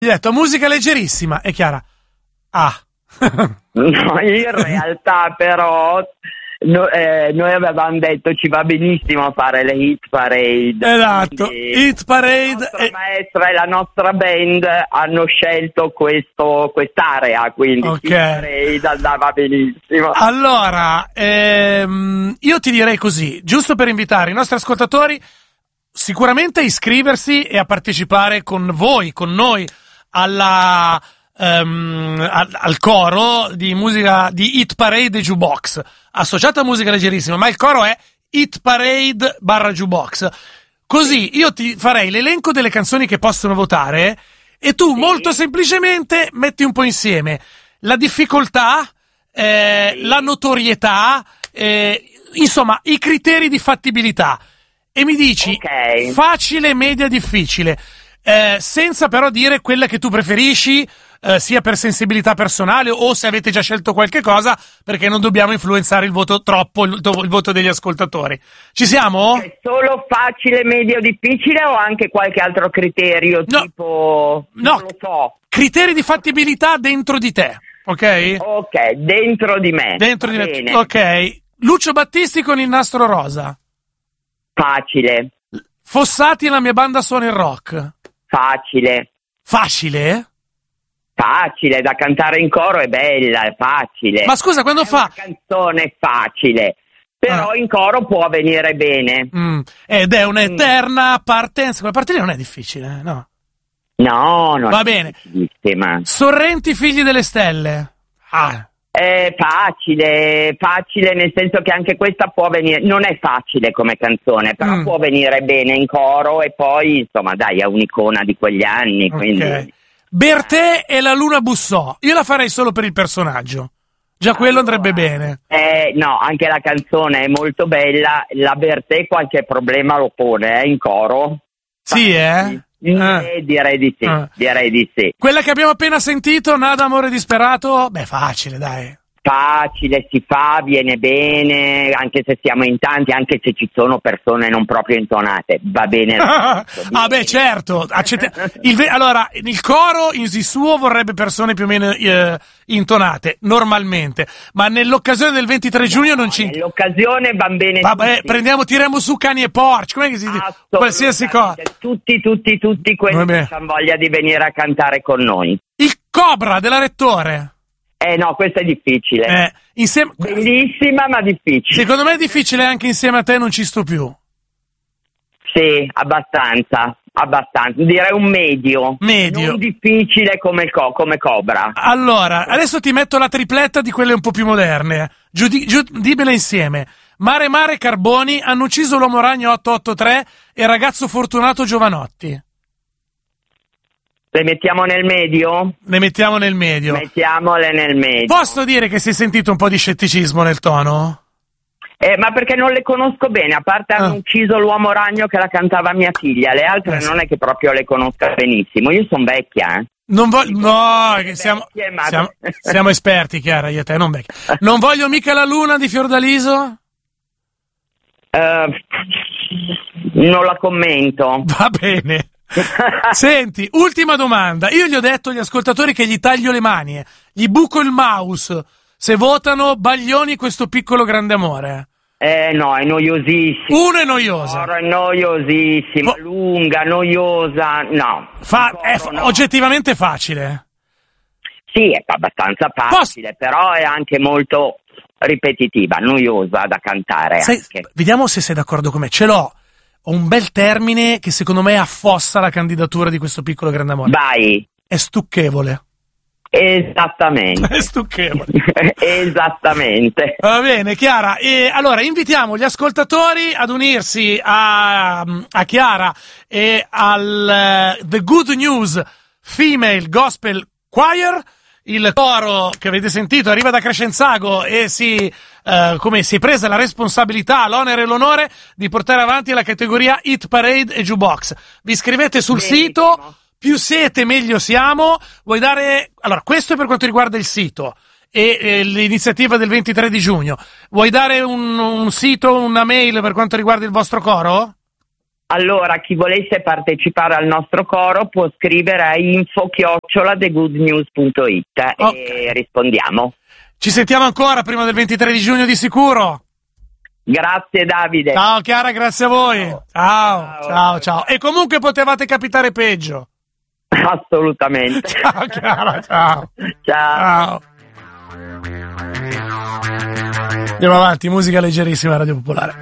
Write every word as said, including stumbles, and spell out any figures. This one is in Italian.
Gli ho detto musica leggerissima e Chiara, ah. No, in realtà però no, eh, noi avevamo detto ci va benissimo a fare le hit parade. Esatto, hit parade. La nostra e... maestra e la nostra band hanno scelto questo, quest'area, quindi okay. Hit parade andava benissimo. Allora, ehm, io ti direi così, giusto per invitare i nostri ascoltatori sicuramente a iscriversi e a partecipare con voi, con noi, alla... Um, al, al coro di musica di Hit Parade e Jukebox, associato a musica leggerissima, ma il coro è Hit Parade barra Jukebox. Così io ti farei l'elenco delle canzoni che possono votare e tu sì. molto semplicemente metti un po' insieme la difficoltà, eh, sì. la notorietà, eh, insomma i criteri di fattibilità e mi dici okay. facile, media, difficile, eh, senza però dire quella che tu preferisci. Uh, sia per sensibilità personale o se avete già scelto qualche cosa, perché non dobbiamo influenzare il voto troppo, il, il voto degli ascoltatori. Ci siamo? È solo facile, medio, difficile o anche qualche altro criterio no. tipo no, non lo so. Criteri di fattibilità dentro di te, ok? Ok, dentro di me. Dentro di me. Ok. Lucio Battisti con il nastro rosa. Facile. Fossati e la mia banda suona il rock. Facile. Facile? Facile, da cantare in coro è bella, è facile. Ma scusa, quando è fa... una canzone facile, però ah. in coro può venire bene. Mm. Ed è un'eterna mm. partenza. Quella parte lì non è difficile, no? No, no. Va bene. Sorrenti, figli delle stelle. Ah. È facile, facile nel senso che anche questa può venire, non è facile come canzone, però mm. può venire bene in coro e poi, insomma, dai, è un'icona di quegli anni, okay. quindi... Bertè e la luna bussò. Io la farei solo per il personaggio. Già quello allora, andrebbe bene. Eh, no, anche la canzone è molto bella. La Bertè qualche problema lo pone, eh, in coro. Sì, eh? Eh, eh. Direi di sì, eh. direi di sì. Quella che abbiamo appena sentito, Nada amore disperato, beh, facile, dai. Facile, si fa, viene bene, anche se siamo in tanti, anche se ci sono persone non proprio intonate, va bene. Ah beh, certo. Accett- il ve- allora, il coro in di suo vorrebbe persone più o meno eh, intonate, normalmente, ma nell'occasione del ventitré giugno no, non ci... Nell'occasione van bene Vabbè, tutti. prendiamo, tiriamo su cani e porci, com'è che si dice? Qualsiasi cosa. Tutti, tutti, tutti quelli che hanno voglia di venire a cantare con noi. Il Cobra della Rettore. Eh no, questo è difficile. Eh, insieme... Bellissima ma difficile. Secondo me è difficile anche insieme a te, non ci sto più. Sì, abbastanza, abbastanza. Direi un medio. Medio. Non difficile come, il co- come Cobra. Allora, adesso ti metto la tripletta di quelle un po' più moderne. Giudi- giudimele insieme. Mare Mare Carboni, hanno ucciso l'uomo ragno otto otto tre e ragazzo fortunato Giovanotti. Le mettiamo nel medio? Le mettiamo nel medio. Mettiamole nel medio. Posso dire che si è sentito un po' di scetticismo nel tono? Eh, ma perché non le conosco bene, a parte hanno ah. ucciso l'uomo ragno che la cantava mia figlia, le altre eh, non è che proprio le conosca benissimo, io sono vecchia, eh. Non voglio, no, che siamo, vecchie, ma... siamo, siamo esperti, Chiara, io e te, non vecchia. Non voglio mica la luna di Fiordaliso? Uh, non la commento. Va bene. Senti, ultima domanda. Io gli ho detto agli ascoltatori che gli taglio le mani, eh. Gli buco il mouse se votano Baglioni questo piccolo grande amore. Eh no, è noiosissimo. Uno è noiosa. È noiosissima, Vo- lunga, noiosa, no. Fa- è f- no. Oggettivamente facile. Sì, è abbastanza facile, Post- però è anche molto ripetitiva, noiosa da cantare. Sai, anche. Vediamo se sei d'accordo con me. Ce l'ho. Ho un bel termine che secondo me affossa la candidatura di questo piccolo grande amore. Vai. È stucchevole. Esattamente. È stucchevole. Esattamente. Va bene, Chiara. E allora invitiamo gli ascoltatori ad unirsi a, a Chiara e al uh, The Good News Female Gospel Choir. Il coro che avete sentito arriva da Crescenzago e si, uh, come si è presa la responsabilità, l'onere e l'onore di portare avanti la categoria Hit Parade e Jukebox. Vi iscrivete sul Benissimo. sito, più siete meglio siamo. Vuoi dare, allora questo è per quanto riguarda il sito e eh, l'iniziativa del ventitré di giugno. Vuoi dare un, un sito, una mail per quanto riguarda il vostro coro? Allora, chi volesse partecipare al nostro coro può scrivere a info chiocciola the good news punto it okay. e rispondiamo. Ci sentiamo ancora prima del ventitré di giugno di sicuro. Grazie Davide. Ciao Chiara, grazie a voi. Ciao, ciao, ciao. ciao. E comunque potevate capitare peggio. Assolutamente. Ciao Chiara, ciao. Ciao. Ciao. Andiamo avanti, musica leggerissima, Radio Popolare.